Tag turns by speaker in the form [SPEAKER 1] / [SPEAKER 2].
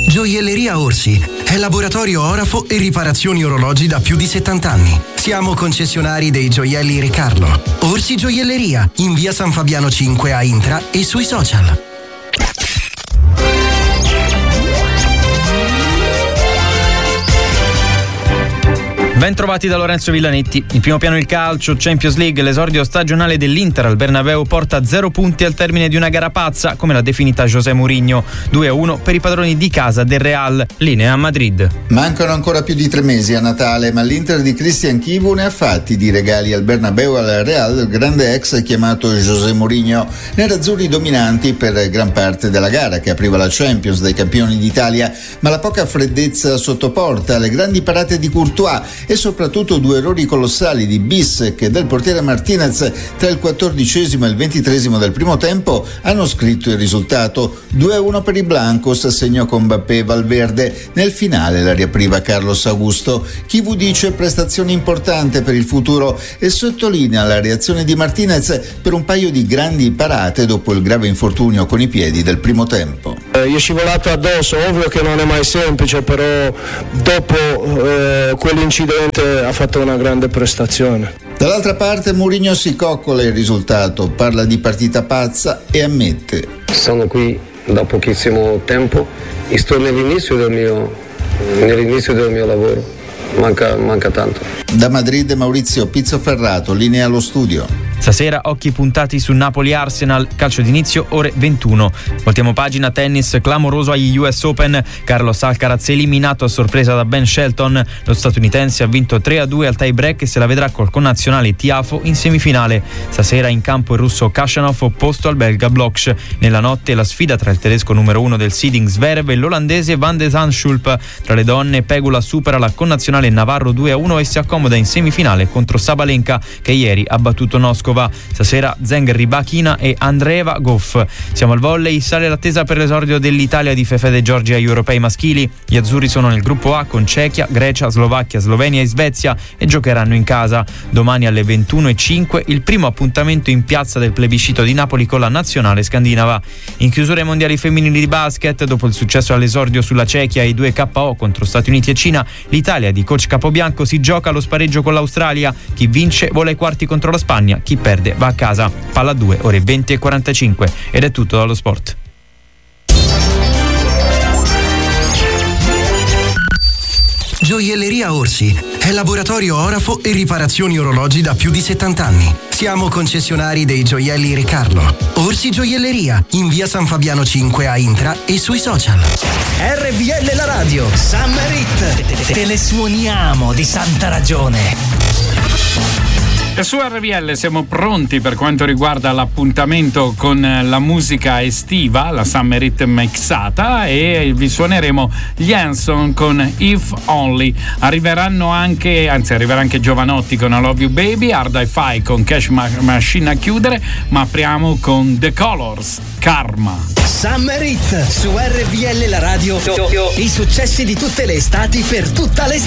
[SPEAKER 1] Gioielleria Orsi è laboratorio orafo e riparazioni orologi da più di 70 anni. Siamo concessionari dei gioielli Re Carlo. Orsi Gioielleria, in via San Fabiano 5 a Intra e sui social.
[SPEAKER 2] Ben trovati da Lorenzo Villanetti. Il primo piano il calcio, Champions League, l'esordio stagionale dell'Inter al Bernabeu porta 0 punti al termine di una gara pazza, come l'ha definita José Mourinho. 2-1 per i padroni di casa del Real, linea a Madrid.
[SPEAKER 3] Mancano ancora più di 3 mesi a Natale, ma l'Inter di Christian Chivu ne ha fatti di regali al Bernabeu al Real, il grande ex chiamato José Mourinho. Nerazzurri dominanti per gran parte della gara che apriva la Champions dei campioni d'Italia, ma la poca freddezza sotto porta, le grandi parate di Courtois e soprattutto 2 errori colossali di Bissek e del portiere Martinez tra il 14° e il 23° del primo tempo hanno scritto il risultato. 2-1 per i Blancos, segnò con Mbappé e Valverde. Nel finale la riapriva Carlos Augusto. Chivu dice prestazione importante per il futuro e sottolinea la reazione di Martinez per un paio di grandi parate dopo il grave infortunio con i piedi del primo tempo.
[SPEAKER 4] Gli è scivolato addosso, ovvio che non è mai semplice, però dopo quell'incidente ha fatto una grande prestazione.
[SPEAKER 3] Dall'altra parte Mourinho si coccola il risultato, parla di partita pazza e ammette:
[SPEAKER 5] sono qui da pochissimo tempo e sto nell'inizio del mio lavoro, manca tanto.
[SPEAKER 3] Da Madrid Maurizio Pizzoferrato, linea allo studio.
[SPEAKER 2] Stasera occhi puntati su Napoli-Arsenal, calcio d'inizio ore 21. Voltiamo pagina, tennis clamoroso agli US Open. Carlos Alcaraz eliminato a sorpresa da Ben Shelton. Lo statunitense ha vinto 3-2 al tie break e se la vedrà col connazionale Tiafoe in semifinale. Stasera in campo il russo Khachanov opposto al belga Bloksch. Nella notte la sfida tra il tedesco numero 1 del seeding Zverev e l'olandese Van de Zandschulp. Tra le donne Pegula supera la connazionale Navarro 2-1 e si accomoda in semifinale contro Sabalenka, che ieri ha battuto Noskova. Stasera Zeng Rybakina e Andreeva Goff. Siamo al volley, sale l'attesa per l'esordio dell'Italia di Fefede Giorgi agli europei maschili. Gli azzurri sono nel gruppo A con Cechia, Grecia, Slovacchia, Slovenia e Svezia e giocheranno in casa. Domani alle 21:05 il primo appuntamento in piazza del plebiscito di Napoli con la nazionale scandinava. In chiusura ai mondiali femminili di basket, dopo il successo all'esordio sulla Cechia e i 2 KO contro Stati Uniti e Cina, l'Italia di coach Capobianco si gioca lo spareggio con l'Australia. Chi vince vola ai quarti contro la Spagna, chi perde va a casa. Palla 2, ore 20:45. Ed è tutto dallo sport.
[SPEAKER 1] Gioielleria Orsi è laboratorio orafo e riparazioni orologi da più di 70 anni. Siamo concessionari dei gioielli Re Carlo. Orsi Gioielleria, in via San Fabiano 5 a Intra e sui social.
[SPEAKER 6] RVL la radio, Summer Hit. Te le suoniamo di santa ragione.
[SPEAKER 7] E su RVL siamo pronti per quanto riguarda l'appuntamento con la musica estiva, la Summer Hit mixata, e vi suoneremo gli Hanson con If Only. Arriverà anche Giovanotti con I Love You Baby, Hard Hi-Fi con Cash Machine a chiudere, ma apriamo con The Colors, Karma.
[SPEAKER 6] Summer Hit su RVL la radio, i successi di tutte le estati per tutta l'estate.